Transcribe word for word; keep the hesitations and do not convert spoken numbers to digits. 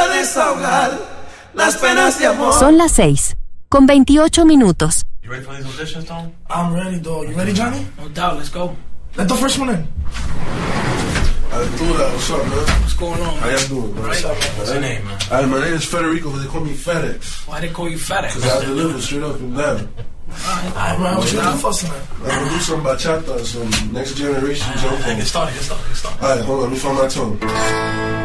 para desahogar las penas de amor. Son las seis, con veintiocho minutos. You ready for these auditions, Tom? I'm ready, dog. You ready, Johnny? No doubt, let's go. Let the first one in. I do that. What's up, man? What's going on, man? How y'all doing, man? Right. What's your name, man? Hi, my name is Federico, but they call me FedEx. Why they call you FedEx? Because I deliver straight up from them. Alright, Alright, man. What you doing fussing at? I'm gonna do some bachata, some next generation jump. Get started, get started, get started. Alright, hold on. Let me find my tongue.